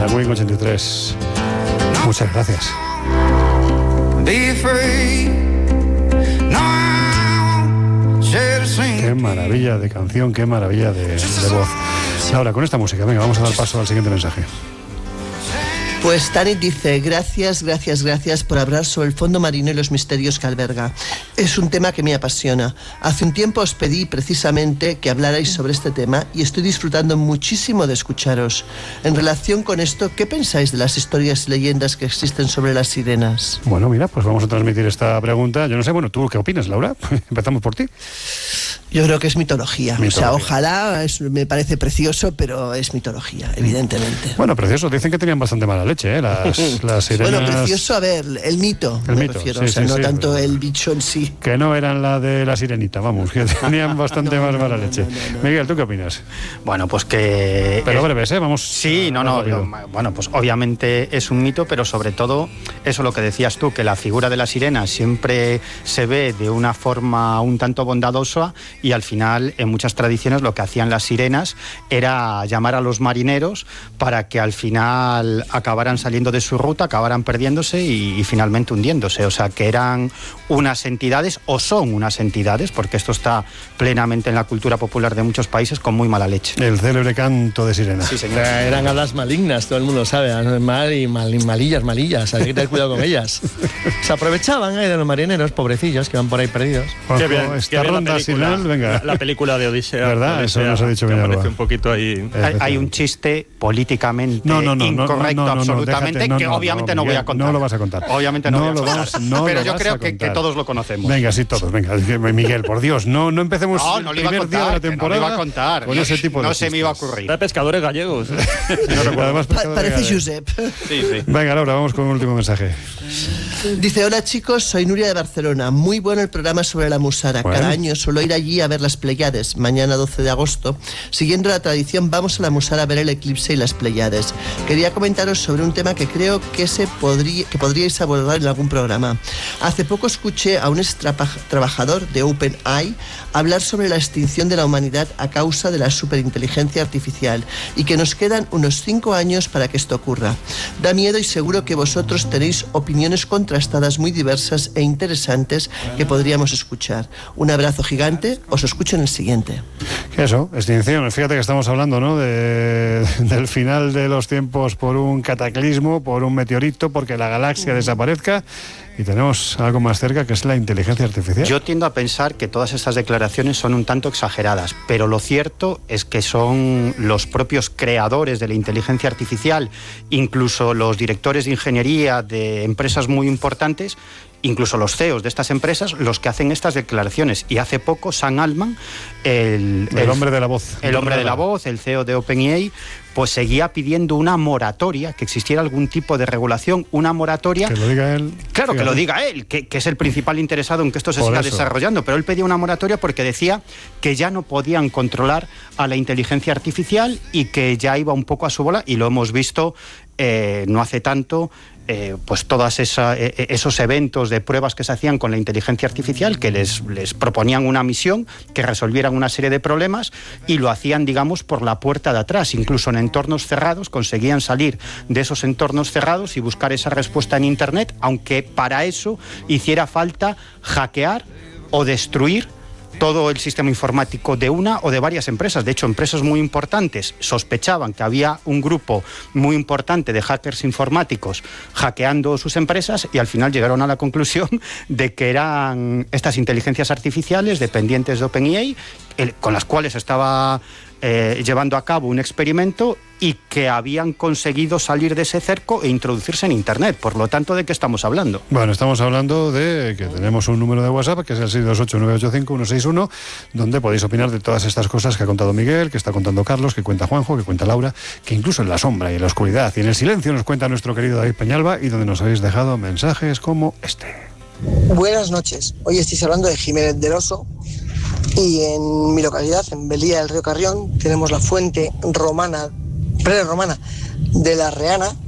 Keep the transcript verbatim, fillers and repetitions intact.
la Wing ochenta y tres. Muchas gracias. Qué maravilla de canción, qué maravilla de, de voz. Laura, con esta música, venga, vamos a dar paso al siguiente mensaje. Pues Tanit dice, gracias, gracias, gracias por hablar sobre el fondo marino y los misterios que alberga. Es un tema que me apasiona. Hace un tiempo os pedí precisamente que hablarais sobre este tema y estoy disfrutando muchísimo de escucharos. En relación con esto, ¿qué pensáis de las historias y leyendas que existen sobre las sirenas? Bueno, mira, pues vamos a transmitir esta pregunta. Yo no sé, bueno, ¿tú qué opinas, Laura? Empezamos por ti. Yo creo que es mitología. mitología. O sea, ojalá, es, me parece precioso, pero es mitología, evidentemente. Bueno, precioso. Dicen que tenían bastante mala leche, ¿eh? Las, las sirenas... Bueno, precioso, a ver, el mito, el me mito, refiero. sí, o sea, sí, no sí, tanto pero... el bicho en sí. Que no eran la de la sirenita, vamos, que tenían bastante no, más mala no, leche. No, no, no. Miguel, ¿tú qué opinas? Bueno, pues que... Pero breves, ¿eh? Vamos... Sí, no, no. Yo, bueno, pues obviamente es un mito, pero sobre todo, eso lo que decías tú, que la figura de la sirena siempre se ve de una forma un tanto bondadosa y al final... En muchas tradiciones lo que hacían las sirenas era llamar a los marineros para que al final acabaran saliendo de su ruta, acabaran perdiéndose y, y finalmente hundiéndose. O sea, que eran unas entidades, o son unas entidades, porque esto está plenamente en la cultura popular de muchos países, con muy mala leche. El célebre canto de sirena. Sí, señor. Eran hadas malignas, todo el mundo sabe, mal y mal, malillas, malillas, hay que tener cuidado con ellas. Se aprovechaban eh, de los marineros, pobrecillos, que van por ahí perdidos. Qué bien, esta ronda final, venga. La, la película de Odisea. ¿Verdad? Odisea, eso nos ha dicho bien. Parece un poquito ahí. Hay, hay un chiste políticamente no, no, no, incorrecto, no, no, no, absolutamente, déjate, no, que no, obviamente no, no voy a contar. No lo vas a contar. Obviamente no, no voy a contar. Vas, no pero lo yo vas creo que, que todos lo conocemos. Venga, sí, todos. Venga, Miguel, por Dios, no, no empecemos no, no el primer contar, día de la temporada no lo iba a contar. con ese tipo de No chistes. se me iba a ocurrir. Era pescadores gallegos. no recuerdo. Además, pa parece Josep. Sí, sí. Venga, Laura, vamos con un último mensaje. Dice, hola chicos, soy Nuria de Barcelona. Muy bueno el programa sobre la Musara. Bueno. Cada año suelo ir allí a ver las Pleiades. Mañana doce de agosto. Siguiendo la tradición, vamos a la Musara a ver el eclipse y las Pleiades. Quería comentaros sobre un tema que creo que, se podría, que podríais abordar en algún programa. Hace poco escuché a un ex trabajador de OpenAI hablar sobre la extinción de la humanidad a causa de la superinteligencia artificial y que nos quedan unos cinco años para que esto ocurra. Da miedo y seguro que vosotros tenéis opiniones contrastadas muy diversas e interesantes que podríamos escuchar. Un abrazo gigante, os escucho en el siguiente. Eso, extinción. Fíjate que estamos hablando, ¿no?, de, del final de los tiempos por un cataclismo, por un meteorito, porque la galaxia desaparezca. Y tenemos algo más cerca, que es la inteligencia artificial. Yo tiendo a pensar que todas estas declaraciones son un tanto exageradas, pero lo cierto es que son los propios creadores de la inteligencia artificial, incluso los directores de ingeniería de empresas muy importantes, incluso los C E Os de estas empresas, los que hacen estas declaraciones. Y hace poco Sam Altman, el, el, el hombre de la voz, el hombre de la voz, el C E O de OpenAI, pues seguía pidiendo una moratoria, que existiera algún tipo de regulación, una moratoria. Que lo diga él. Claro, que lo diga él, que, que es el principal interesado en que esto se siga desarrollando, pero él pedía una moratoria porque decía que ya no podían controlar a la inteligencia artificial y que ya iba un poco a su bola, y lo hemos visto eh, no hace tanto. Eh, pues todos esa, eh, esos eventos de pruebas que se hacían con la inteligencia artificial, que les, les proponían una misión, que resolvieran una serie de problemas, y lo hacían, digamos, por la puerta de atrás. Incluso en entornos cerrados conseguían salir de esos entornos cerrados y buscar esa respuesta en Internet, aunque para eso hiciera falta hackear o destruir todo el sistema informático de una o de varias empresas. De hecho, empresas muy importantes sospechaban que había un grupo muy importante de hackers informáticos hackeando sus empresas, y al final llegaron a la conclusión de que eran estas inteligencias artificiales dependientes de OpenAI, el, con las cuales estaba eh, llevando a cabo un experimento, y que habían conseguido salir de ese cerco e introducirse en Internet. Por lo tanto, ¿de qué estamos hablando? Bueno, estamos hablando de que tenemos un número de WhatsApp, que es el seis dos ocho nueve ocho cinco uno seis uno, donde podéis opinar de todas estas cosas que ha contado Miguel, que está contando Carlos, que cuenta Juanjo, que cuenta Laura, que incluso en la sombra y en la oscuridad y en el silencio nos cuenta nuestro querido David Peñalba, y donde nos habéis dejado mensajes como este. Buenas noches. Hoy estáis hablando de Jiménez del Oso, y en mi localidad, en Belía del Río Carrión, tenemos la fuente romana, prerromana de la Reana,